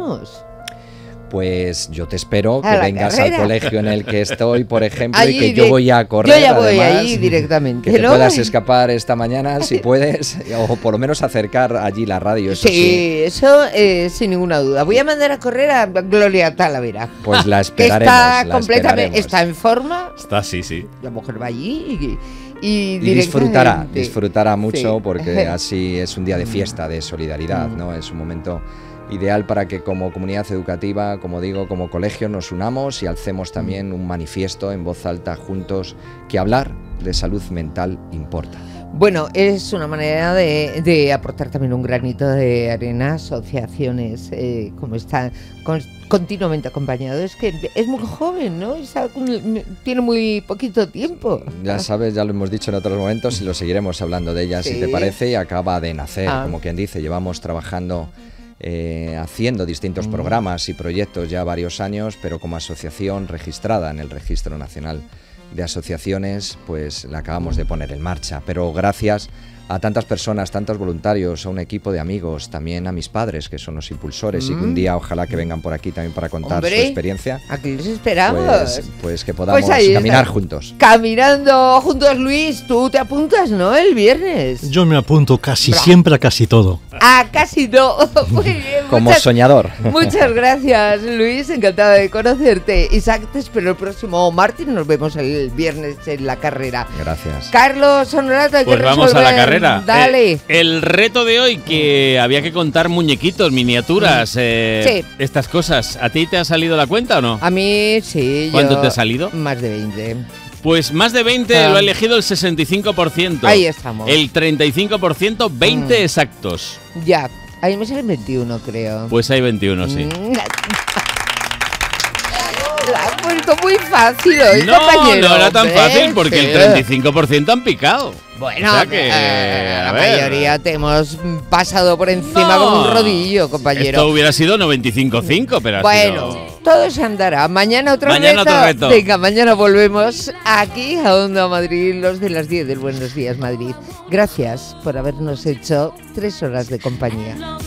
vamos? Pues yo te espero que la vengas carrera. al colegio en el que estoy, por ejemplo, Allí y que yo voy a correr. Yo ya voy además, ahí directamente, que te ¿no? puedas escapar esta mañana, si puedes, o por lo menos acercar allí la radio, eso sí. Sí, eso sin ninguna duda. Voy a mandar a correr a Gloria Talavera. Pues la Que esperaremos. está la completamente, esperaremos. está en forma. Está, sí. La mujer va allí y disfrutará mucho Sí. porque así es un día de fiesta, de solidaridad, ¿no? Es un momento ideal para que como comunidad educativa, como digo, como colegio nos unamos y alcemos también un manifiesto en voz alta juntos que hablar de salud mental importa. Bueno, es una manera de aportar también un granito de arena, asociaciones como están continuamente acompañados. Es que es muy joven, ¿no? Tiene muy poquito tiempo. Ya sabes, ya lo hemos dicho en otros momentos y lo seguiremos hablando de ella, si te parece, y acaba de nacer, como quien dice, llevamos trabajando haciendo distintos programas y proyectos ya varios años, pero como asociación registrada en el Registro Nacional de Asociaciones, pues la acabamos de poner en marcha. Pero gracias a tantas personas, tantos voluntarios, a un equipo de amigos, también a mis padres, que son los impulsores, y que un día ojalá que vengan por aquí también para contar su experiencia. Aquí les esperamos. Pues que podamos caminar juntos. Caminando juntos, Luis, tú te apuntas, ¿no? El viernes. Yo me apunto casi siempre a casi todo. Ah, casi no. Muy bien. Como soñador. Muchas gracias, Luis. Encantada de conocerte. Isaac, te espero el próximo martes. Nos vemos el viernes en la carrera. Gracias. Carlos Honorato, hay Pues que vamos a la carrera. Dale. El reto de hoy, que había que contar muñequitos, miniaturas, Sí. estas cosas. ¿A ti te ha salido la cuenta o no? A mí, sí. ¿Cuánto te ha salido? Más de 20. Pues más de 20 lo ha elegido el 65%. Ahí estamos. El 35%, 20 exactos. Ya. Ahí me salen 21, creo. Pues hay 21, sí. La ha puesto muy fácil hoy, No, compañero. no era tan fácil porque Sí. el 35% han picado. Bueno, O sea que, la a ver. mayoría te hemos pasado por encima No. con un rodillo, compañero. Esto hubiera sido 95-5, pero ha Bueno, sido... todo se andará. Mañana otro reto. Venga, mañana volvemos aquí a Onda Madrid, los de las 10 del Buenos Días Madrid. Gracias por habernos hecho 3 horas de compañía.